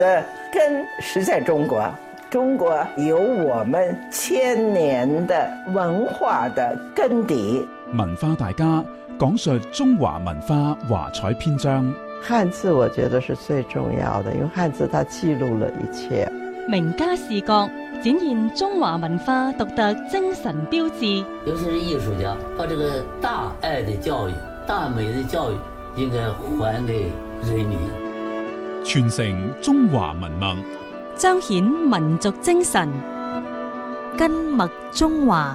的根是在中国，中國有我們千年的文化的根底。 文化大家講述中華文化華彩篇章。 漢字我覺得是最重要的，因為漢字它記錄了一切。 名家視角展現中華文化獨特精神標誌。 尤其是藝術家，把這個大愛的教育、大美的教育應該還給人民， 傳承中華文脈， 彰顯民族精神，根脈中華。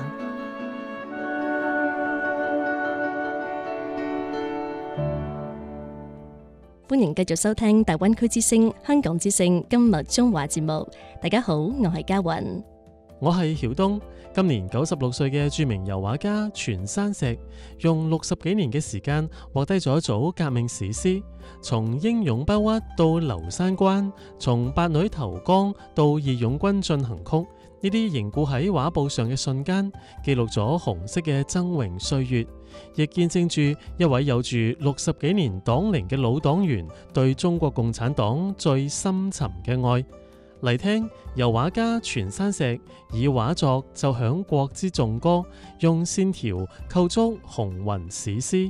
歡迎繼續收聽大灣區之聲、香港之聲根脈中華節目。大家好，我係嘉雲， 我係曉東。今年96歲嘅著名油畫家全山石，用60幾年嘅時間畫低咗一組革命史詩，從英勇不屈到廬山關，從八女投江到義勇軍進行曲。呢啲凝固喺畫布上嘅瞬間，記錄咗紅色嘅崢嶸歲月，亦見證住一位有住60幾年黨齡嘅老黨員對中國共產黨最深沉嘅愛。嚟聽油畫家全山石以畫作奏響國之頌歌，用線條構築雄渾史詩。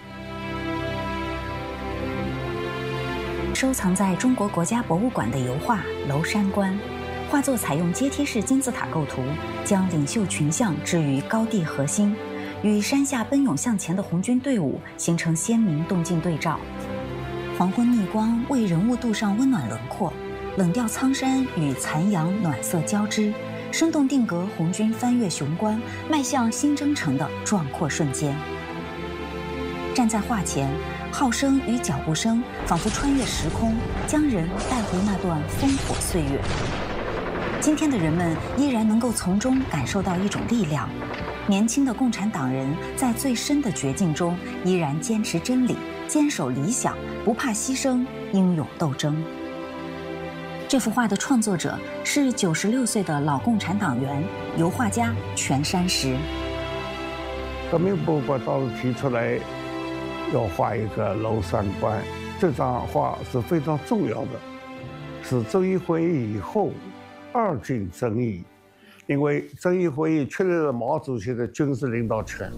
收藏在中國國家博物館的油畫《廬山關》，畫作採用階梯式金字塔構圖，將領袖群像置於高地核心，與山下奔湧向前的紅軍隊伍形成鮮明動靜對照。黃昏逆光為人物鍍上溫暖輪廓，冷調蒼山與殘陽暖色交織，生動定格紅軍翻越雄關邁向新征程的壯闊瞬間。站在畫前，號聲與腳步聲仿佛穿越時空，將人帶回那段烽火歲月。今天的人們依然能夠從中感受到一種力量，年輕的共產黨人在最深的絕境中依然堅持真理，堅守理想，不怕犧牲，英勇鬥爭。這幅畫的創作者是96歲的老共產黨員、油畫家全山石。 革命博物館當時提出來要畫一個廬山關，這張畫是非常重要的，是遵義會議以後2軍爭議，因為遵義會議確立了毛主席的軍事領導權。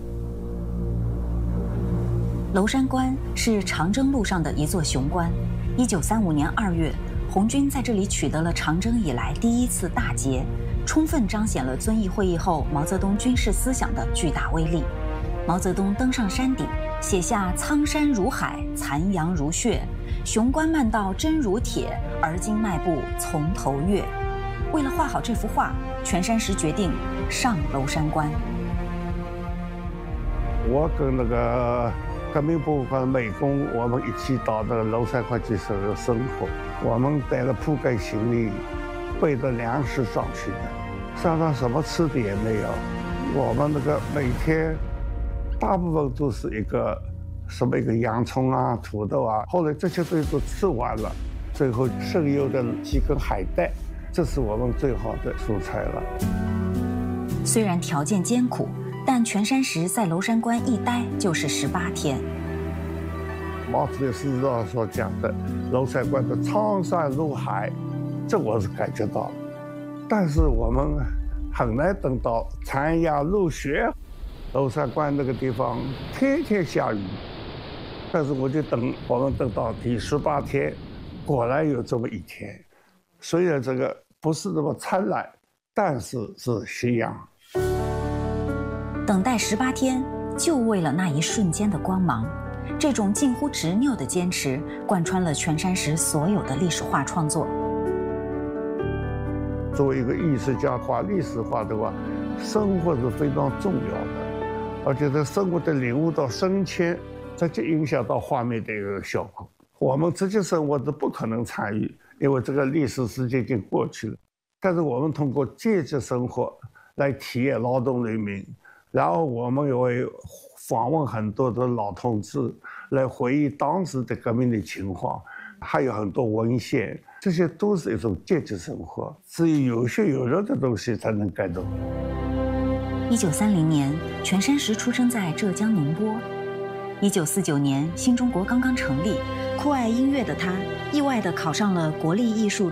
廬山關是長征路上的一座雄關。1935年2月，紅軍在這裡取得了長征以來第一次大捷，充分彰顯了遵義會議後毛澤東軍事思想的巨大威力。毛澤東登上山頂，寫下“蒼山如海，殘陽如血，雄關漫道真如鐵，而今邁步從頭越”。為了畫好這幅畫，全山石決定上廬山關。 我跟那個革命博物館的美工，我們一起到那個廬山關去生活。我們帶了鋪蓋行李，背着糧食上去的，山上什麼吃的也沒有。我們那個每天大部分都是一個洋蔥啊、土豆啊，後來這些東西都吃完了，最後剩餘的幾根海帶，這是我們最好的蔬菜了。 雖然條件艱苦，但全山石在廬山關一待就是18天。 毛主席詩上所講的廬山關的蒼山如海，這我是感覺到了。但是我們很難等到殘陽如血。廬山關那個地方天天下雨，但是我就我們等到第18天，果然有這麼一天。雖然這個不是那麼燦爛，但是是夕陽。 等待18天，就為了那一瞬間的光芒。這種近乎執拗的堅持，貫穿了全山石所有的歷史畫創作。 作為一個藝術家畫歷史畫的話，生活是非常重要的。而且在生活的領悟到深淺，直接影響到畫面的一個效果。我們直接生活是不可能參與，因為這個歷史時間已經過去了。但是我們通過間接生活來體驗勞動人民，然後我們也會訪問很多的老同志，來回憶當時的革命的情況，還有很多文獻，這些都是一種間接生活，只有有血有肉的東西才能感動。 1930年，全山石出生在浙江寧波。1949年，新中國剛剛成立， 酷爱音乐的他，意外地考上了国立艺术